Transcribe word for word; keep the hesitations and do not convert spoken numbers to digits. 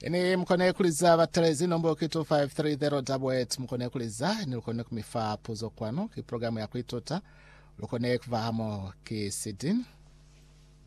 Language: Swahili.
Ini mkone kuliza vatalezi nombo kitu five three zero eight eight mkone kuliza ni lukone kumifa puzo kwano ki programu ya kuitota lukone kuvahamo ki sidin